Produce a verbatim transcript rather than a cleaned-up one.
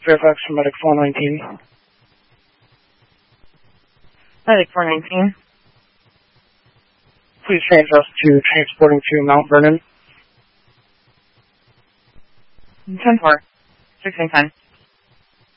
Fairfax for Medic four nineteen. Medic four nineteen. Please change us to transporting to Mount Vernon. ten four. sixteen ten.